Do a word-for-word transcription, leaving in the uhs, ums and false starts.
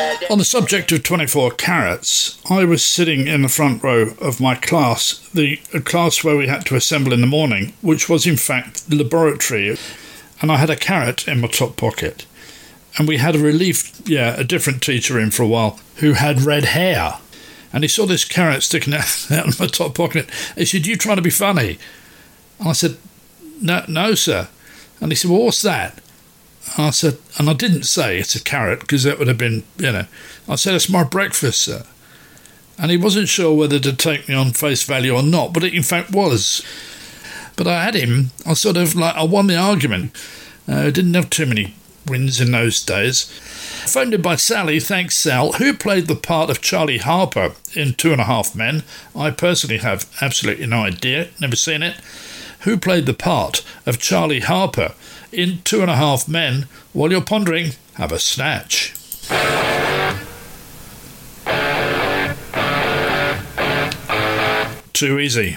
On the subject of twenty-four carats, I was sitting in the front row of my class, the class where we had to assemble in the morning, which was in fact the laboratory, and I had a carrot in my top pocket. And we had a relief, yeah, a different teacher in for a while, who had red hair. And he saw this carrot sticking out, out of my top pocket. He said, "You trying to be funny?" And I said, no, no, sir. And he said, "Well, what's that?" I said, and I didn't say it's a carrot because that would have been, you know, I said, "It's my breakfast, sir." And he wasn't sure whether to take me on face value or not, but it in fact was. But I had him, I sort of like, I won the argument. I uh, didn't have too many wins in those days. Phoned in by Sally, thanks Sal, who played the part of Charlie Harper in Two and a Half Men. I personally have absolutely no idea, never seen it. Who played the part of Charlie Harper in Two and a Half Men? While you're pondering, have a snatch. Too easy.